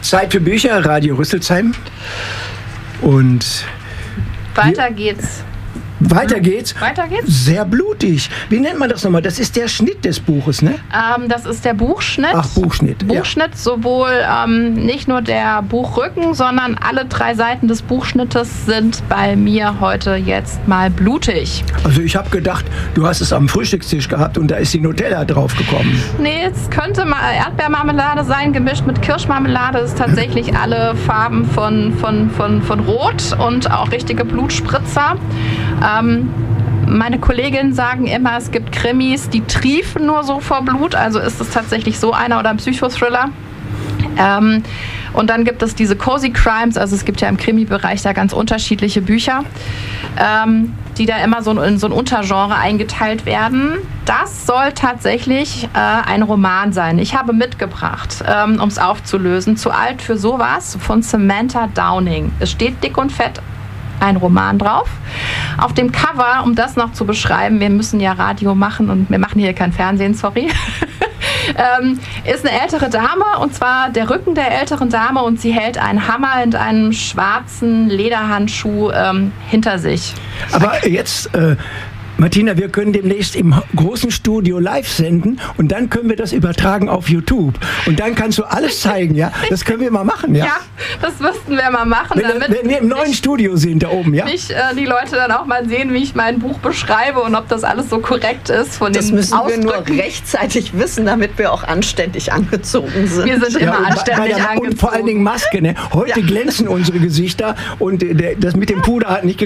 Zeit für Bücher, Radio Rüsselsheim. Und weiter geht's. Weiter geht's. Weiter geht's. Sehr blutig. Wie nennt man das nochmal? Das ist der Schnitt des Buches, ne? Das ist der Buchschnitt. Ach, Buchschnitt. Buchschnitt, ja. Sowohl nicht nur der Buchrücken, sondern alle 3 Seiten des Buchschnittes sind bei mir heute jetzt mal blutig. Also ich habe gedacht, du hast es am Frühstückstisch gehabt und da ist die Nutella draufgekommen. Nee, es könnte mal Erdbeermarmelade sein, gemischt mit Kirschmarmelade. Es ist tatsächlich alle Farben von Rot und auch richtige Blutspritzer. Meine Kolleginnen sagen immer, es gibt Krimis, die triefen nur so vor Blut. Also ist es tatsächlich so einer oder ein Psychothriller. Und dann gibt es diese Cozy Crimes. Also es gibt ja im Krimi-Bereich da ganz unterschiedliche Bücher, die da immer so in so ein Untergenre eingeteilt werden. Das soll tatsächlich ein Roman sein. Ich habe mitgebracht, um es aufzulösen, Zu alt für sowas von Samantha Downing. Es steht dick und fett ein Roman drauf. Auf dem Cover, um das noch zu beschreiben, wir müssen ja Radio machen und wir machen hier kein Fernsehen, sorry, ist eine ältere Dame, und zwar der Rücken der älteren Dame, und sie hält einen Hammer in einem schwarzen Lederhandschuh hinter sich. Aber jetzt... Martina, wir können demnächst im großen Studio live senden und dann können wir das übertragen auf YouTube. Und dann kannst du alles zeigen, ja? Das können wir mal machen, ja? Ja, das müssten wir mal machen. Wenn wir im neuen Studio sind, da oben, ja? Die Leute dann auch mal sehen, wie ich mein Buch beschreibe und ob das alles so korrekt ist von den Ausdrücken. Das müssen wir nur rechtzeitig wissen, damit wir auch anständig angezogen sind. Wir sind immer anständig angezogen. Und vor allen Dingen Maske, ne? Heute glänzen unsere Gesichter und das mit dem Puder hat nicht